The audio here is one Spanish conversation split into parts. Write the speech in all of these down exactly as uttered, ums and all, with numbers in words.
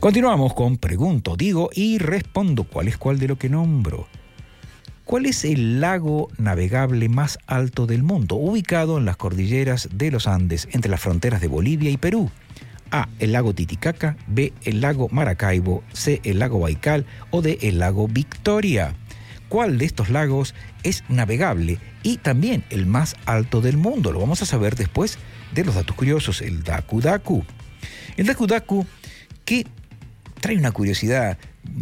Continuamos con Pregunto, Digo y Respondo. ¿Cuál es cuál de lo que nombro? ¿Cuál es el lago navegable más alto del mundo, ubicado en las cordilleras de los Andes, entre las fronteras de Bolivia y Perú? A, el lago Titicaca, B, el lago Maracaibo, C, el lago Baikal o D, el lago Victoria. ¿Cuál de estos lagos es navegable y también el más alto del mundo? Lo vamos a saber después de los datos curiosos, el Daku Daku. El Daku Daku, que trae una curiosidad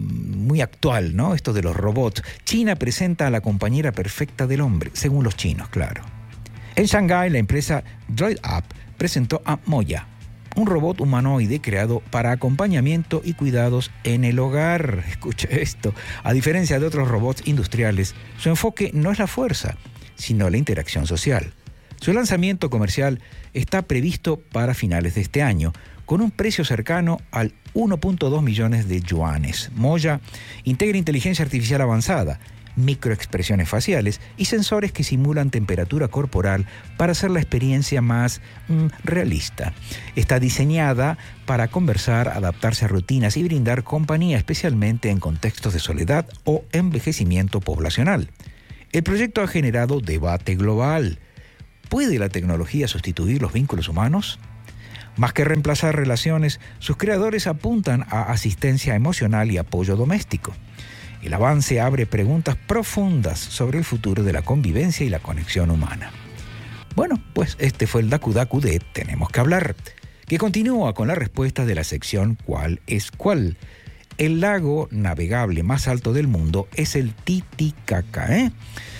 muy actual, ¿no? Esto de los robots. China presenta a la compañera perfecta del hombre, según los chinos, claro. En Shanghái, la empresa DroidUp presentó a Moya, un robot humanoide creado para acompañamiento y cuidados en el hogar. Escucha esto. A diferencia de otros robots industriales, su enfoque no es la fuerza, sino la interacción social. Su lanzamiento comercial está previsto para finales de este año, con un precio cercano al uno punto dos millones de yuanes. Moya integra inteligencia artificial avanzada, microexpresiones faciales y sensores que simulan temperatura corporal para hacer la experiencia más mm, realista. Está diseñada para conversar, adaptarse a rutinas y brindar compañía, especialmente en contextos de soledad o envejecimiento poblacional. El proyecto ha generado debate global. ¿Puede la tecnología sustituir los vínculos humanos? Más que reemplazar relaciones, sus creadores apuntan a asistencia emocional y apoyo doméstico. El avance abre preguntas profundas sobre el futuro de la convivencia y la conexión humana. Bueno, pues este fue el Daku Daku de Tenemos que hablar, que continúa con la respuesta de la sección ¿Cuál es cuál? El lago navegable más alto del mundo es el Titicaca, ¿eh?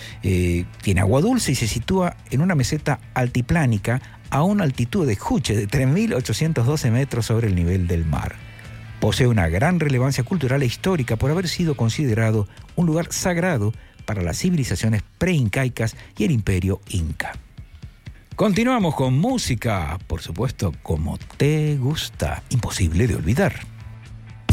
Eh, tiene agua dulce y se sitúa en una meseta altiplánica a una altitud de, escuche, de tres mil ochocientos doce metros sobre el nivel del mar. Posee una gran relevancia cultural e histórica por haber sido considerado un lugar sagrado para las civilizaciones preincaicas y el imperio inca. Continuamos con música, por supuesto, como te gusta, imposible de olvidar.